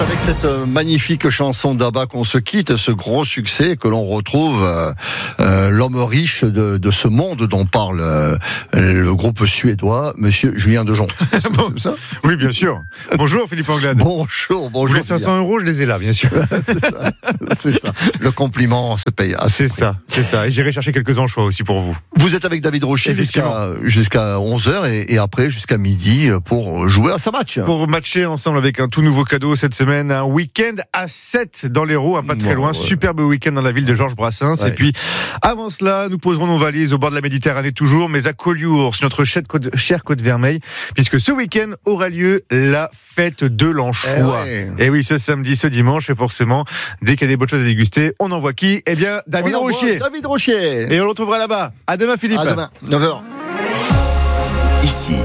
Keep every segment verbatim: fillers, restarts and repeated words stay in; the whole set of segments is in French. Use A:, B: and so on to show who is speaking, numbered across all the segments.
A: avec cette magnifique chanson d'Abba qu'on se quitte, ce gros succès que l'on retrouve euh, euh, l'homme riche de, de ce monde dont parle euh, le groupe suédois, Monsieur Julien Dejon. C'est,
B: bon,
A: c'est ça ?
B: Oui, bien sûr. Bonjour Philippe Anglade.
A: Bonjour, bonjour.
B: Les cinq cents euros, je les ai là, bien sûr.
A: c'est, ça, c'est ça. Le compliment se paye. À
B: c'est ça, c'est ça. Et j'irai chercher quelques anchois aussi pour vous.
A: Vous êtes avec David Rocher jusqu'à, jusqu'à onze heures et, et après jusqu'à midi pour jouer à sa match.
B: Pour matcher ensemble avec un tout nouveau cadeau cette semaine, un week-end à sept dans l'Hérault, hein, pas très loin, ouais. Superbe week-end dans la ville de Georges Brassens. Ouais. Et puis, avant cela, nous poserons nos valises au bord de la Méditerranée toujours, mais à Collioure, sur notre chère côte, chère côte Vermeille, puisque ce week-end aura lieu la fête de l'anchois. Et, ouais. et oui, ce samedi, ce dimanche, et forcément, dès qu'il y a des bonnes choses à déguster, on envoie qui ? Eh bien, David Rocher.
A: David Rocher.
B: Et on le retrouvera là-bas. À demain, Philippe.
A: À demain, neuf heures.
C: Ici,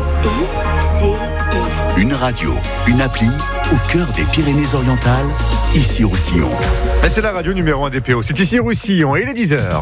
C: une radio, une appli au cœur des Pyrénées-Orientales, ici Roussillon.
B: Et c'est la radio numéro un des P O. C'est ici Roussillon et il est dix heures.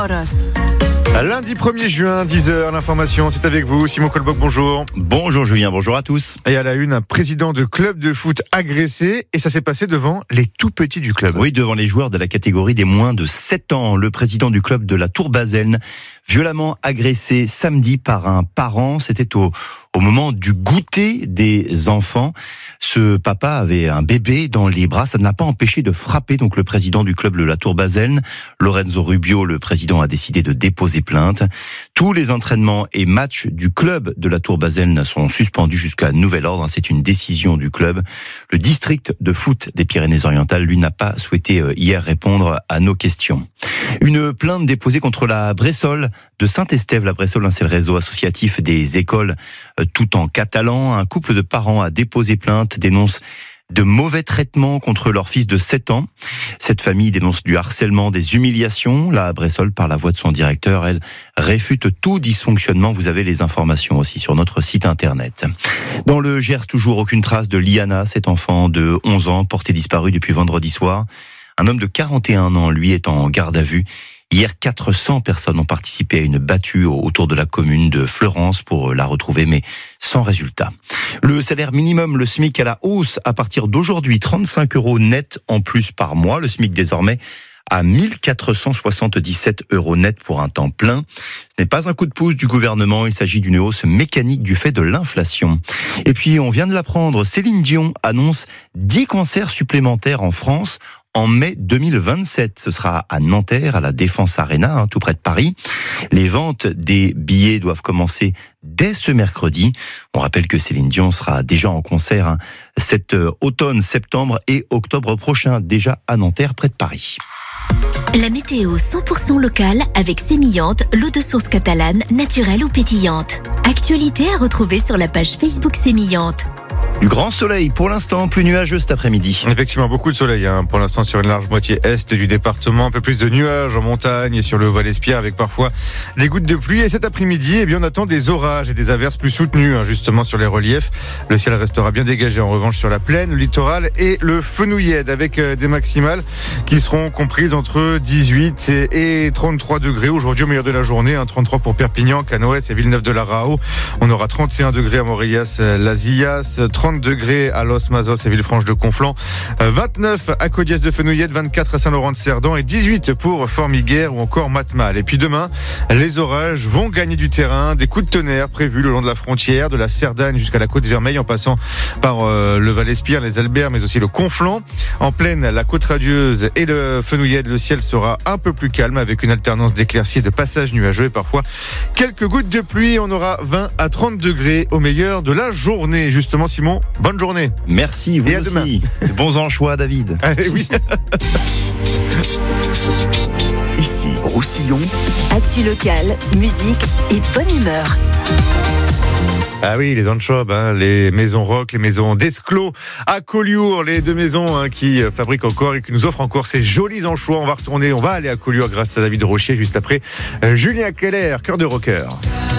B: Lundi premier juin, dix heures, l'information, c'est avec vous. Simon Colboc, bonjour.
D: Bonjour Julien, bonjour à tous.
B: Et à la une, un président de club de foot agressé, et ça s'est passé devant les tout petits du club.
D: Oui, devant les joueurs de la catégorie des moins de sept ans. Le président du club de la Tour Baselne, violemment agressé samedi par un parent. C'était au, au moment du goûter des enfants. Ce papa avait un bébé dans les bras. Ça ne l'a pas empêché de frapper donc le président du club de la Tour Baselne. Lorenzo Rubio, le président, a décidé de déposer plainte. Tous les entraînements et matchs du club de la Tour Baselne sont suspendus jusqu'à nouvel ordre. C'est une décision du club. Le district de foot des Pyrénées-Orientales, lui, n'a pas souhaité hier répondre à nos questions. Une plainte déposée contre la Bressol de Saint-Estève. La Bressol, c'est le réseau associatif des écoles tout en catalan. Un couple de parents a déposé plainte, dénonce de mauvais traitements contre leur fils de sept ans. Cette famille dénonce du harcèlement, des humiliations. La Bressol, par la voix de son directeur, elle réfute tout dysfonctionnement. Vous avez les informations aussi sur notre site internet. Dans le Gers, toujours aucune trace de Liana, cet enfant de onze ans, porté disparu depuis vendredi soir. Un homme de quarante et un ans, lui, est en garde à vue. Hier, quatre cents personnes ont participé à une battue autour de la commune de Fleurance pour la retrouver, mais sans résultat. Le salaire minimum, le SMIC à la hausse à partir d'aujourd'hui, trente-cinq euros net en plus par mois. Le SMIC désormais à mille quatre cent soixante-dix-sept euros net pour un temps plein. Ce n'est pas un coup de pouce du gouvernement, il s'agit d'une hausse mécanique du fait de l'inflation. Et puis, on vient de l'apprendre, Céline Dion annonce dix concerts supplémentaires en France en mai deux mille vingt-sept. Ce sera à Nanterre, à la Défense Arena, hein, tout près de Paris. Les ventes des billets doivent commencer dès ce mercredi. On rappelle que Céline Dion sera déjà en concert hein, cet automne, septembre et octobre prochain, déjà à Nanterre, près de Paris.
E: La météo cent pour cent locale avec Sémillante, l'eau de source catalane, naturelle ou pétillante. Actualité à retrouver sur la page Facebook Sémillante.
D: Du grand soleil pour l'instant, plus nuageux cet après-midi.
B: Effectivement, beaucoup de soleil hein, pour l'instant sur une large moitié est du département. Un peu plus de nuages en montagne et sur le Val-Espierre avec parfois des gouttes de pluie. Et cet après-midi, eh bien, on attend des orages et des averses plus soutenues hein, justement sur les reliefs. Le ciel restera bien dégagé en revanche sur la plaine, le littoral et le Fenouillède avec euh, des maximales qui seront comprises entre dix-huit et trente-trois degrés. Aujourd'hui au milieu de la journée, hein, trente-trois pour Perpignan, Canoës et Villeneuve-de-la-Rao. On aura trente et un degrés à Morillas-Lazillas, trente degrés à Los Mazos et Villefranche-de-Conflans, vingt-neuf à Codiès de Fenouillède, vingt-quatre à Saint-Laurent-de-Cerdan et dix-huit pour Formiguère ou encore Matmal. Et puis demain, les orages vont gagner du terrain, des coups de tonnerre prévus le long de la frontière, de la Cerdagne jusqu'à la côte Vermeille en passant par euh, le Val-Espierre, les Alberts mais aussi le Conflans. En plaine, la côte radieuse et le Fenouillède, le ciel sera un peu plus calme avec une alternance d'éclaircies et de passages nuageux et parfois quelques gouttes de pluie. On aura vingt à trente degrés au meilleur de la journée. Justement, Simon, bonne journée.
D: Merci, vous
B: et à
D: aussi.
B: Demain.
D: Bons anchois, David.
B: Allez, oui.
C: Ici, Roussillon.
E: Actu locale, musique et bonne humeur.
B: Ah oui, les anchois, hein, les maisons rock, les maisons d'Esclos à Collioure, les deux maisons hein, qui fabriquent encore et qui nous offrent encore ces jolis anchois. On va retourner, on va aller à Collioure grâce à David Rocher juste après euh, Julien Keller, cœur de rocker.